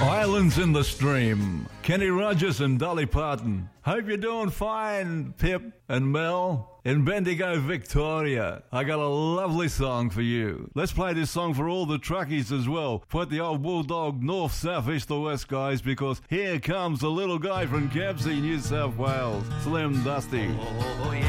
Islands in the Stream. Kenny Rogers and Dolly Parton. Hope you're doing fine, Pip and Mel. In Bendigo, Victoria, I got a lovely song for you. Let's play this song for all the truckies as well. Put the old bulldog north, south, east or west, guys, because here comes the little guy from Campsie, New South Wales, Slim Dusty. Oh, yeah.